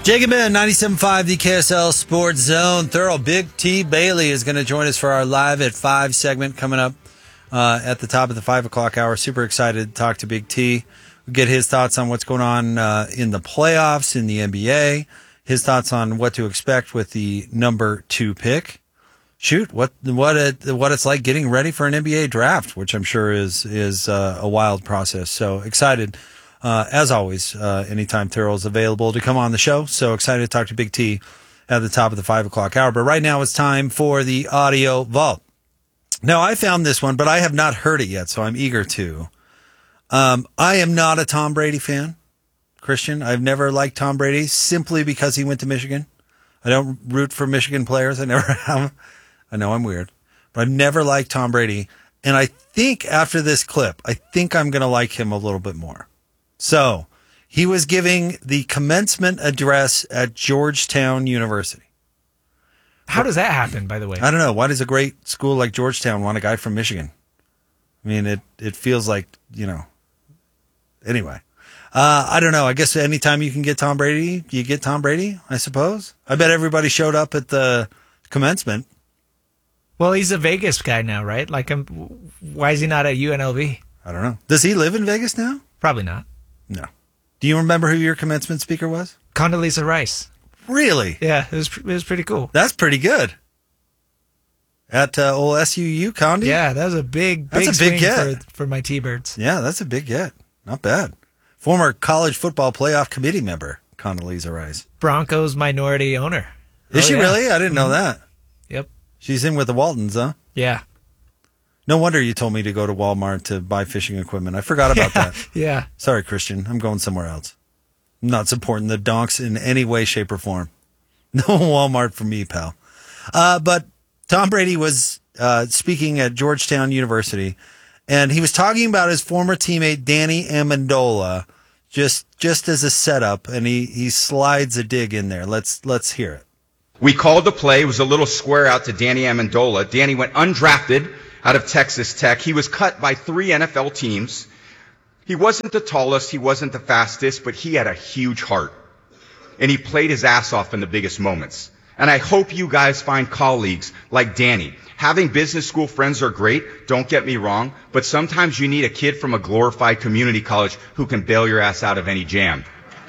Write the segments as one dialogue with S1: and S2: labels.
S1: Jacob in 97.5, the KSL Sports Zone. Thorough Big T. Bailey is going to join us for our Live at 5 segment coming up at the top of the 5 o'clock hour. Super excited to talk to Big T. We'll get his thoughts on what's going on in the playoffs, in the NBA, his thoughts on what to expect with the number 2 pick. Shoot, what it's like getting ready for an NBA draft, which I'm sure is a wild process. So excited. As always, anytime Terrell is available to come on the show. So excited to talk to Big T at the top of the 5 o'clock hour. But right now it's time for the Audio Vault. Now, I found this one, but I have not heard it yet, so I'm eager to. I am not a Tom Brady fan, Christian. I've never liked Tom Brady simply because he went to Michigan. I don't root for Michigan players. I never have. I know I'm weird, but I've never liked Tom Brady. And I think after this clip, I think I'm going to like him a little bit more. So, he was giving the commencement address at Georgetown University.
S2: How does that happen, by the way?
S1: I don't know. Why does a great school like Georgetown want a guy from Michigan? I mean, it feels like, Anyway, I don't know. I guess anytime you can get Tom Brady, you get Tom Brady, I suppose. I bet everybody showed up at the commencement.
S2: Well, he's a Vegas guy now, right? Why is he not at UNLV?
S1: I don't know. Does he live in Vegas now?
S2: Probably not.
S1: No. Do you remember who your commencement speaker was?
S2: Condoleezza Rice.
S1: Really?
S2: Yeah, it was pretty cool.
S1: That's pretty good. At old SUU, Condi?
S2: Yeah, that was a big swing get for my T-Birds.
S1: Yeah, that's a big get. Not bad. Former college football playoff committee member, Condoleezza Rice.
S2: Broncos minority owner.
S1: Is she really? I didn't know that.
S2: Yep.
S1: She's in with the Waltons, huh?
S2: Yeah.
S1: No wonder you told me to go to Walmart to buy fishing equipment. I forgot about that.
S2: Yeah.
S1: Sorry, Christian. I'm going somewhere else. I'm not supporting the donks in any way, shape, or form. No Walmart for me, pal. But Tom Brady was speaking at Georgetown University, and he was talking about his former teammate Danny Amendola, just as a setup, and he slides a dig in there. Let's hear it.
S3: We called the play. It was a little square out to Danny Amendola. Danny went undrafted out of Texas Tech. He was cut by 3 NFL teams. He wasn't the tallest, he wasn't the fastest, but he had a huge heart. And he played his ass off in the biggest moments. And I hope you guys find colleagues like Danny. Having business school friends are great, don't get me wrong, but sometimes you need a kid from a glorified community college who can bail your ass out of any jam.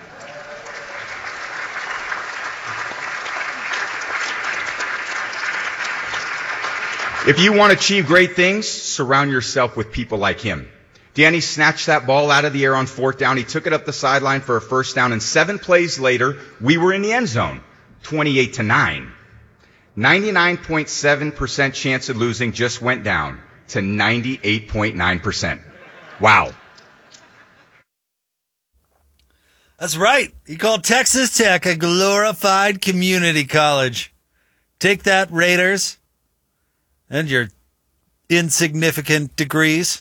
S3: If you want to achieve great things, surround yourself with people like him. Danny snatched that ball out of the air on 4th down. He took it up the sideline for a first down, and 7 plays later, we were in the end zone, 28-9. 99.7% chance of losing just went down to 98.9%. Wow.
S1: That's right. He called Texas Tech a glorified community college. Take that, Raiders. And your insignificant degrees.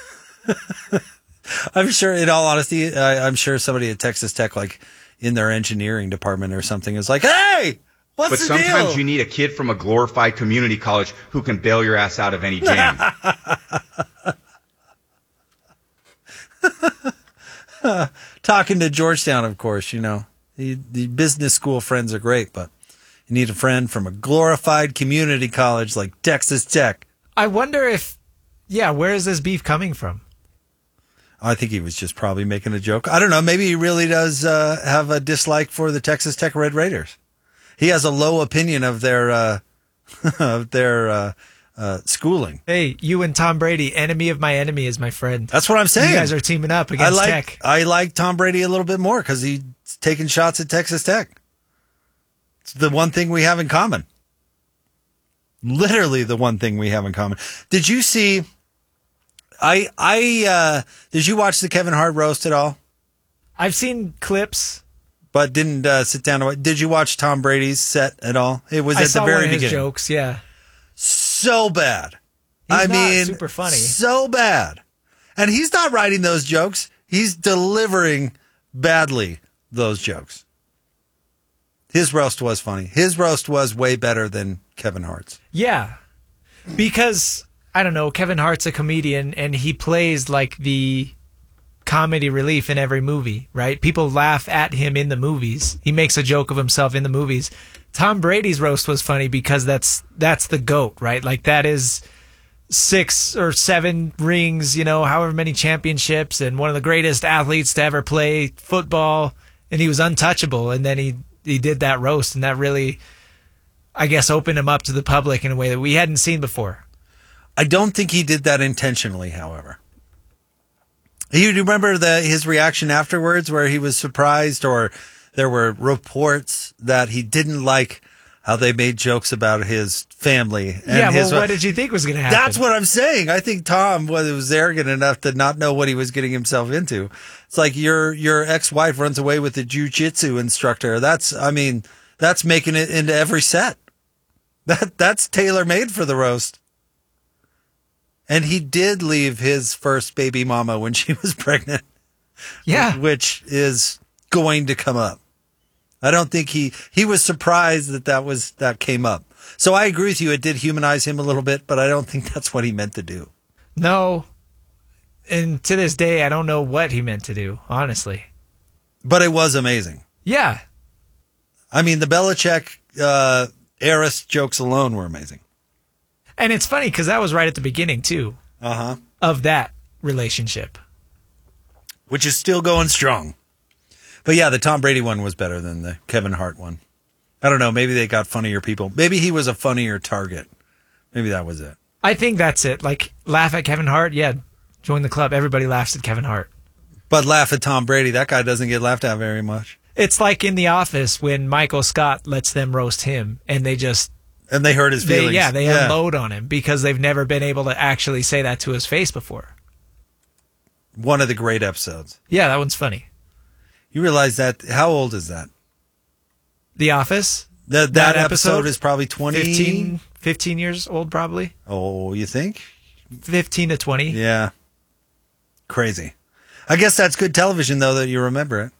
S1: I'm sure, in all honesty, I'm sure somebody at Texas Tech, like in their engineering department or something, is like, hey, what's the deal?
S3: But sometimes you need a kid from a glorified community college who can bail your ass out of any jam.
S1: Talking to Georgetown, of course, the business school friends are great, but you need a friend from a glorified community college like Texas Tech.
S2: I wonder where is this beef coming from?
S1: I think he was just probably making a joke. I don't know. Maybe he really does have a dislike for the Texas Tech Red Raiders. He has a low opinion of their schooling.
S2: Hey, you and Tom Brady, enemy of my enemy is my friend.
S1: That's what I'm saying.
S2: You guys are teaming up against Tech.
S1: I like Tom Brady a little bit more because he's taking shots at Texas Tech. It's the one thing we have in common. Literally the one thing we have in common. Did you see... did you watch the Kevin Hart roast at all?
S2: I've seen clips,
S1: but didn't sit down to watch. Did you watch Tom Brady's set at all? It was at the very beginning.
S2: His jokes, yeah,
S1: so bad.
S2: He's not super funny,
S1: so bad, and he's not writing those jokes. He's delivering badly those jokes. His roast was funny. His roast was way better than Kevin Hart's.
S2: Yeah, because I don't know, Kevin Hart's a comedian and he plays like the comedy relief in every movie, right? People laugh at him in the movies. He makes a joke of himself in the movies. Tom Brady's roast was funny because that's the GOAT, right? Like that is 6 or 7 rings, however many championships, and one of the greatest athletes to ever play football, and he was untouchable. And then he did that roast, and that really, I guess, opened him up to the public in a way that we hadn't seen before.
S1: I don't think he did that intentionally, however. You remember his reaction afterwards where he was surprised, or there were reports that he didn't like how they made jokes about his family. And
S2: what did you think was going to happen?
S1: That's what I'm saying. I think Tom was arrogant enough to not know what he was getting himself into. It's like your ex-wife runs away with the jiu-jitsu instructor. That's making it into every set. That's tailor-made for the roast. And he did leave his first baby mama when she was pregnant.
S2: Yeah.
S1: Which is going to come up. I don't think he was surprised that came up. So I agree with you. It did humanize him a little bit, but I don't think that's what he meant to do.
S2: No. And to this day, I don't know what he meant to do, honestly.
S1: But it was amazing.
S2: Yeah.
S1: I mean, the Belichick heiress jokes alone were amazing.
S2: And it's funny because that was right at the beginning, too, of that relationship.
S1: Which is still going strong. But yeah, the Tom Brady one was better than the Kevin Hart one. I don't know. Maybe they got funnier people. Maybe he was a funnier target. Maybe that was it.
S2: I think that's it. Like, laugh at Kevin Hart? Yeah, join the club. Everybody laughs at Kevin Hart.
S1: But laugh at Tom Brady. That guy doesn't get laughed at very much.
S2: It's like in The Office when Michael Scott lets them roast him, and they just...
S1: And they hurt his feelings.
S2: They unload on him because they've never been able to actually say that to his face before.
S1: One of the great episodes.
S2: Yeah, that one's funny.
S1: You realize that? How old is that?
S2: The Office?
S1: That episode is probably 20...
S2: 15 years old, probably.
S1: Oh, you think?
S2: 15 to 20.
S1: Yeah. Crazy. I guess that's good television, though, that you remember it.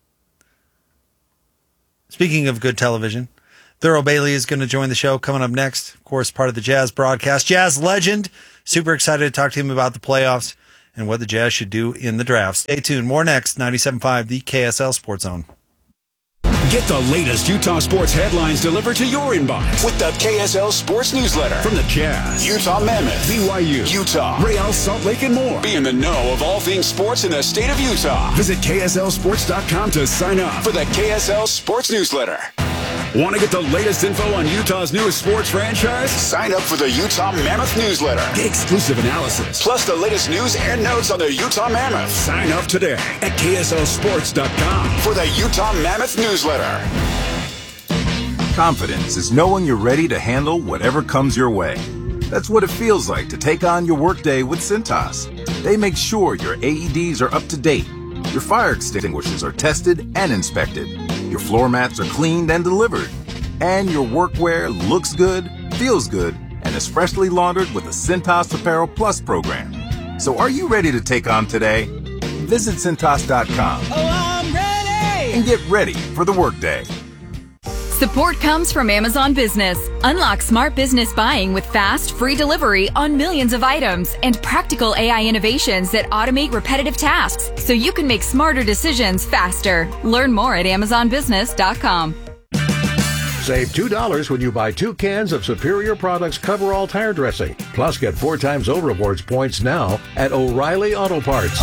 S1: Speaking of good television, Thurl Bailey is going to join the show coming up next. Of course, part of the Jazz broadcast. Jazz legend. Super excited to talk to him about the playoffs and what the Jazz should do in the draft. Stay tuned. More next. 97.5, the KSL Sports Zone.
S4: Get the latest Utah sports headlines delivered to your inbox with the KSL Sports Newsletter from the Jazz, Utah Mammoth, BYU, Utah, Real Salt Lake, and more. Be in the know of all things sports in the state of Utah. Visit KSLSports.com to sign up for the KSL Sports Newsletter. Want to get the latest info on Utah's newest sports franchise? Sign up for the Utah Mammoth newsletter. Get exclusive analysis, plus the latest news and notes on the Utah Mammoth. Sign up today at KSLSports.com for the Utah Mammoth newsletter.
S5: Confidence is knowing you're ready to handle whatever comes your way. That's what it feels like to take on your workday with Cintas. They make sure your AEDs are up to date, your fire extinguishers are tested and inspected, your floor mats are cleaned and delivered, and your workwear looks good, feels good, and is freshly laundered with the Cintas Apparel Plus program. So are you ready to take on today? Visit Cintas.com.
S6: Oh, I'm ready!
S5: And get ready for the workday.
S7: Support comes from Amazon Business. Unlock smart business buying with fast, free delivery on millions of items and practical AI innovations that automate repetitive tasks so you can make smarter decisions faster. Learn more at AmazonBusiness.com.
S8: Save $2 when you buy 2 cans of Superior Products Coverall Tire Dressing. Plus, get 4 times O Rewards points now at O'Reilly Auto Parts.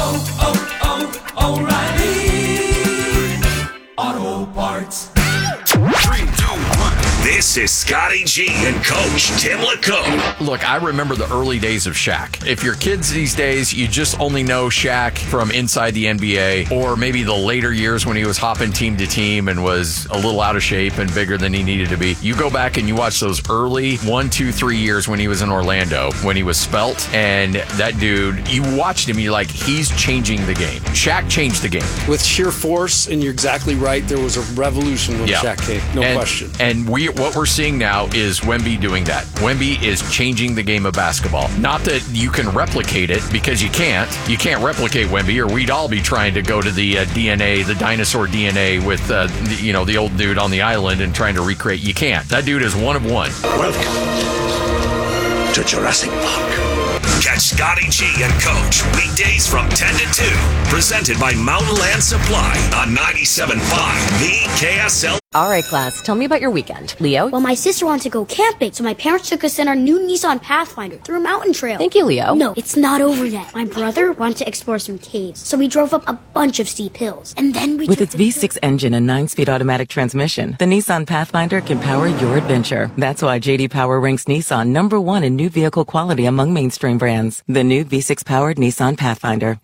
S9: O'Reilly Auto Parts.
S10: 3, 2, 1. This is Scotty G and Coach Tim LaCombe.
S11: Look, I remember the early days of Shaq. If you're kids these days, you just only know Shaq from inside the NBA, or maybe the later years when he was hopping team to team and was a little out of shape and bigger than he needed to be. You go back and you watch those early 1, 2, 3 years when he was in Orlando, when he was svelte, and that dude, you watched him, you're like, he's changing the game. Shaq changed the game.
S12: With sheer force, and you're exactly right, there was a revolution when Shaq came, no question.
S11: And what we're seeing now is Wemby doing that. Wemby is changing the game of basketball. Not that you can replicate it, because you can't. You can't replicate Wemby, or we'd all be trying to go to the DNA, the dinosaur DNA with the old dude on the island and trying to recreate. You can't. That dude is one of one.
S10: Welcome to Jurassic Park. Catch Scotty G and Coach weekdays from 10 to 2. Presented by Mountain Land Supply on 97.5 The KSL.
S13: All right, class, tell me about your weekend. Leo?
S14: Well, my sister wanted to go camping, so my parents took us in our new Nissan Pathfinder through a mountain trail.
S13: Thank you, Leo.
S14: No, it's not over yet. My brother wanted to explore some caves, so we drove up a bunch of steep hills. And then we
S13: With its V6 engine and 9-speed automatic transmission, the Nissan Pathfinder can power your adventure. That's why J.D. Power ranks Nissan #1 in new vehicle quality among mainstream brands. The new V6-powered Nissan Pathfinder.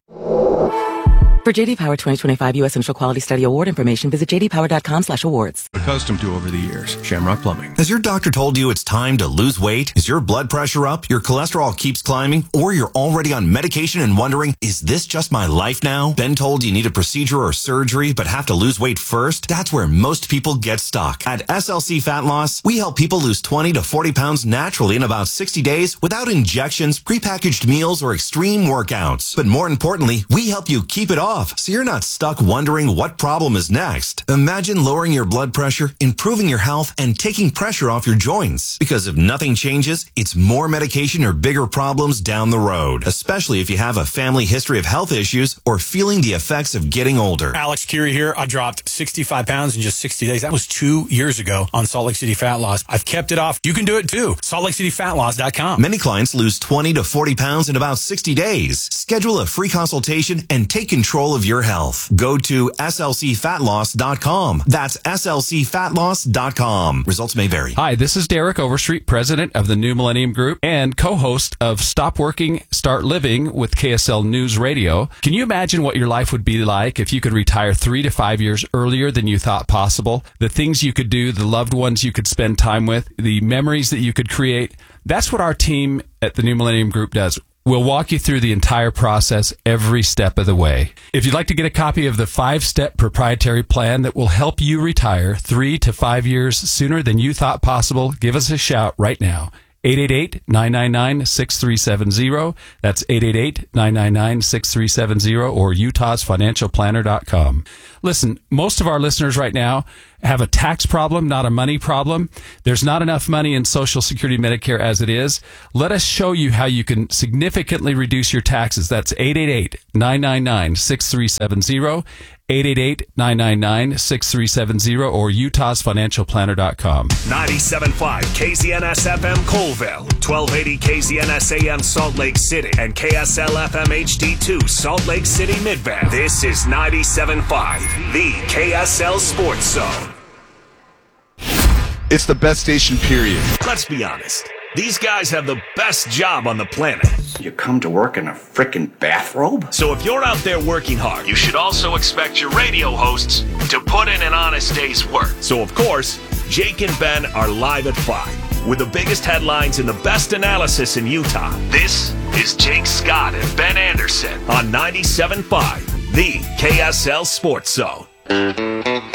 S13: For J.D. Power 2025 U.S. Central Quality Study Award information, visit jdpower.com/awards.
S15: Accustomed to over the years. Shamrock Plumbing.
S16: Has your doctor told you it's time to lose weight? Is your blood pressure up? Your cholesterol keeps climbing? Or you're already on medication and wondering, is this just my life now? Been told you need a procedure or surgery but have to lose weight first? That's where most people get stuck. At SLC Fat Loss, we help people lose 20 to 40 pounds naturally in about 60 days without injections, prepackaged meals, or extreme workouts. But more importantly, we help you keep it off, so you're not stuck wondering what problem is next. Imagine lowering your blood pressure, improving your health, and taking pressure off your joints. Because if nothing changes, it's more medication or bigger problems down the road, especially if you have a family history of health issues or feeling the effects of getting older.
S17: Alex Curie here. I dropped 65 pounds in just 60 days. That was 2 years ago on Salt Lake City Fat Loss. I've kept it off. You can do it too. SaltLakeCityFatLoss.com.
S16: Many clients lose 20 to 40 pounds in about 60 days. Schedule a free consultation and take control of your health. Go to slcfatloss.com. That's slcfatloss.com. Results may vary.
S18: Hi, this is Derek Overstreet, president of the New Millennium Group and co-host of Stop Working, Start Living with KSL News Radio. Can you imagine what your life would be like if you could retire 3 to 5 years earlier than you thought possible? The things you could do, the loved ones you could spend time with, the memories that you could create. That's what our team at the New Millennium Group does. We'll walk you through the entire process every step of the way. If you'd like to get a copy of the 5-step proprietary plan that will help you retire 3 to 5 years sooner than you thought possible, give us a shout right now. 888-999-6370. That's 888-999-6370 or utahsfinancialplanner.com. Listen, most of our listeners right now have a tax problem, not a money problem. There's not enough money in Social Security Medicare as it is. Let us show you how you can significantly reduce your taxes. That's 888-999-6370. 888-999-6370 or utahsfinancialplanner.com.
S10: 97.5 KZNS FM Colville, 1280 KZNS AM Salt Lake City, and KSL FM HD2 Salt Lake City Midvale. This is 97.5, the KSL Sports Zone.
S19: It's the best station, period.
S10: Let's be honest. These guys have the best job on the planet.
S20: You come to work in a frickin' bathrobe?
S10: So if you're out there working hard, you should also expect your radio hosts to put in an honest day's work. So of course, Jake and Ben are live at 5 with the biggest headlines and the best analysis in Utah. This is Jake Scott and Ben Anderson on 97.5, the KSL Sports Zone.